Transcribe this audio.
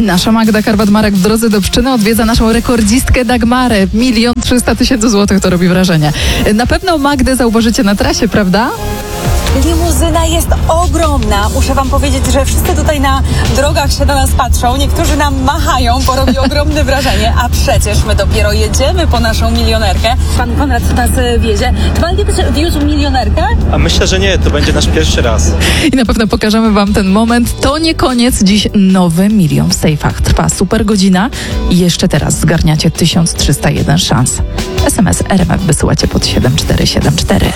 Nasza Magda Karwat-Marek w drodze do Pszczyny odwiedza naszą rekordzistkę Dagmarę. 1 300 000 złotych, to robi wrażenie. Na pewno Magdę zauważycie na trasie, prawda? Limuzyna jest ogromna. Muszę wam powiedzieć, że wszyscy tutaj na drogach się na nas patrzą. Niektórzy nam machają, bo robi ogromne wrażenie. A przecież my dopiero jedziemy po naszą milionerkę. Pan Konrad nas wiezie. Czy pan kiedyś wiózł milionerkę? A myślę, że nie, to będzie nasz pierwszy raz. I na pewno pokażemy wam ten moment. To nie koniec. Dziś nowy 1 000 000 w sejfach. Trwa super godzina i jeszcze teraz zgarniacie 1301 szans. SMS RMF wysyłacie pod 7474.